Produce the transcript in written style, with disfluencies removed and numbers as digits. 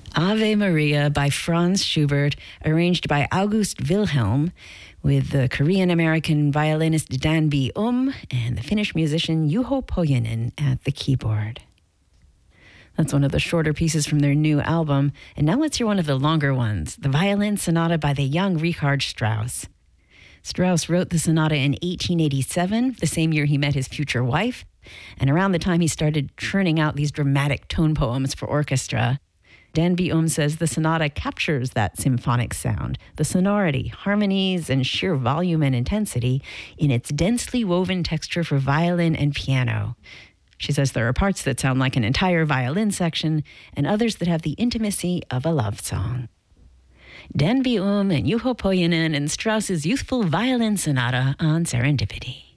Ave Maria by Franz Schubert, arranged by August Wilhelm, with the Korean-American violinist Danby and the Finnish musician Juho Pohjonen at the keyboard. That's one of the shorter pieces from their new album. And now let's hear one of the longer ones, the Violin Sonata by the young Richard Strauss. Strauss wrote the sonata in 1887, the same year he met his future wife, and around the time he started churning out these dramatic tone poems for orchestra. Danby says the sonata captures that symphonic sound, the sonority, harmonies, and sheer volume and intensity in its densely woven texture for violin and piano. She says there are parts that sound like an entire violin section and others that have the intimacy of a love song. Danby and Juho Pohjonen and Strauss's youthful violin sonata on Serendipity.